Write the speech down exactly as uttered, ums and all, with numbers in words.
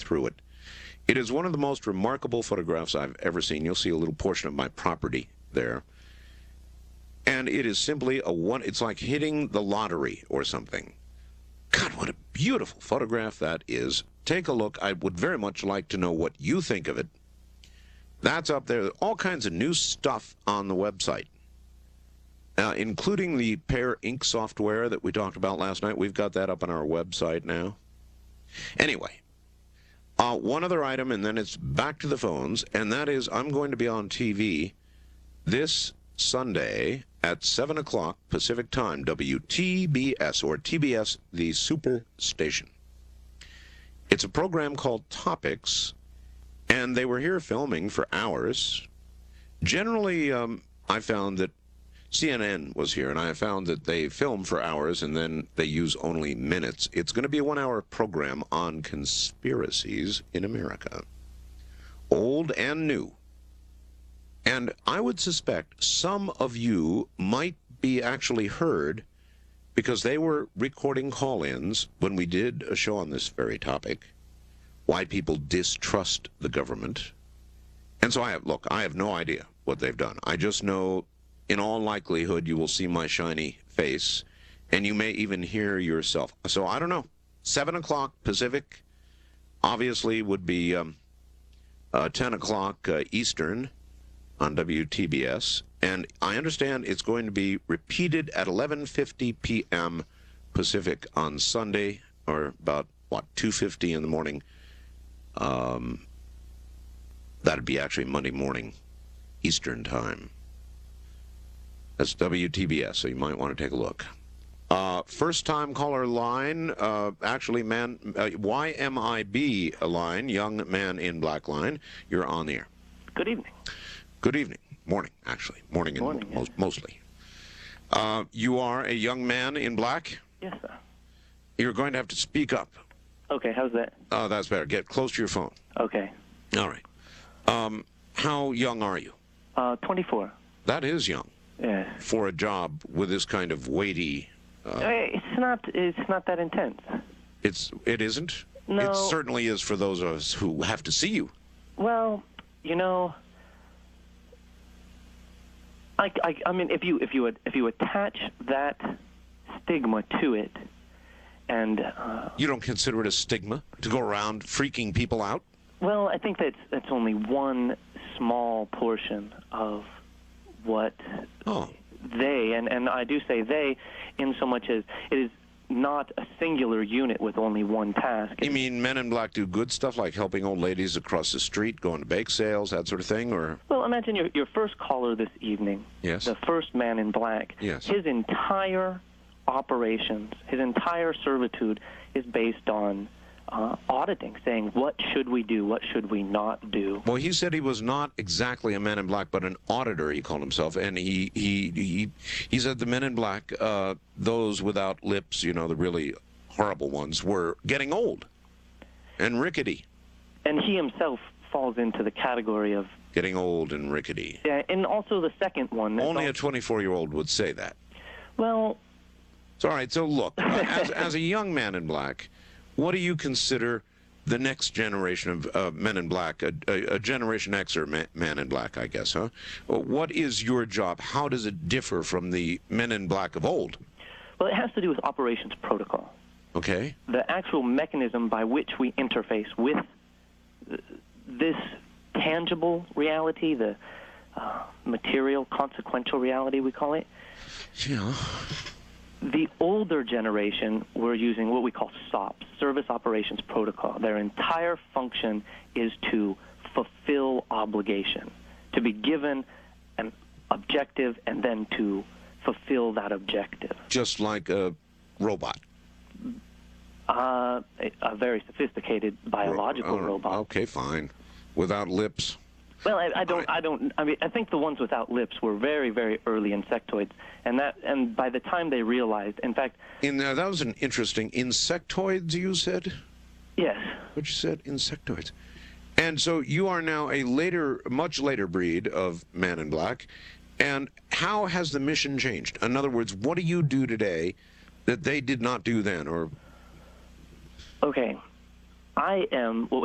through it. It is one of the most remarkable photographs I've ever seen. You'll see a little portion of my property there. And it is simply a one, it's like hitting the lottery or something. God, what a beautiful photograph that is. Take a look. I would very much like to know what you think of it. That's up there. All kinds of new stuff on the website, uh, including the Pear Ink software that we talked about last night. We've got that up on our website now. Anyway, uh, one other item, and then it's back to the phones, and that is I'm going to be on T V this Sunday at seven o'clock Pacific Time, W T B S, or T B S, the Super Station. It's a program called Topics, and they were here filming for hours. Generally, um, I found that C N N was here, and I found that they film for hours, and then they use only minutes. It's going to be a one-hour program on conspiracies in America, old and new. And I would suspect some of you might be actually heard because they were recording call-ins when we did a show on this very topic, why people distrust the government. And so I have, look, I have no idea what they've done. I just know in all likelihood you will see my shiny face, and you may even hear yourself. So I don't know. seven o'clock Pacific obviously would be um, uh, ten o'clock uh, Eastern on W T B S, and I understand it's going to be repeated at eleven fifty p m Pacific on Sunday, or about, what, two fifty in the morning. Um, that'd be actually Monday morning Eastern Time. That's W T B S, so you might want to take a look. Uh, first-time caller line, uh, actually, man, uh, Y M I B line, young man in black line. You're on the air. Good evening. Good evening. Morning, actually. Morning, in Morning, most, mostly. Uh, you are a young man in black? Yes, sir. You're going to have to speak up. Okay, how's that? Oh, that's better. Get close to your phone. Okay. All right. Um, how young are you? Uh, twenty-four. That is young. Yeah. For a job with this kind of weighty... Uh, It's not. It's not that intense. it's, it isn't? No. It certainly is for those of us who have to see you. Well, you know, I, I, I mean, if you if you if you attach that stigma to it, and uh, You don't consider it a stigma to go around freaking people out? well, I think that's that's only one small portion of what Oh. they, and, and I do say they, in so much as it is not a singular unit with only one task. You mean men in black do good stuff like helping old ladies across the street, going to bake sales, that sort of thing, or? Well, imagine your, your first caller this evening, Yes. the first man in black. Yes. His entire operations, his entire servitude is based on uh, auditing, saying what should we do, what should we not do. Well, he said he was not exactly a man in black, but an auditor, he called himself, and he he he, he said the men in black, uh, those without lips, you know, the really horrible ones, were getting old and rickety. And he himself falls into the category of... Getting old and rickety. Yeah, and also the second one. Only also, a twenty-four-year-old would say that. Well... It's all right. So look, uh, as, as a young man in black, what do you consider the next generation of uh, men in black, a, a, a Generation X or man, man in black, I guess, huh? What is your job? How does it differ from the men in black of old? Well, it has to do with operations protocol. Okay. The actual mechanism by which we interface with this tangible reality, the uh, material, consequential reality, we call it. Yeah. The older generation were using what we call S O P, Service Operations Protocol. Their entire function is to fulfill obligation, to be given an objective and then to fulfill that objective. Just like a robot. Uh, a, a very sophisticated biological Ro- uh, robot. Okay, fine. Without lips. Well, I, I don't, right. I don't. I mean, I think the ones without lips were very, very early insectoids, and that, and by the time they realized, in fact, In uh, that was an interesting insectoids. You said. yes, What you said, insectoids. And so you are now a later, much later breed of man in black. And how has the mission changed? In other words, what do you do today that they did not do then? Or okay, I am what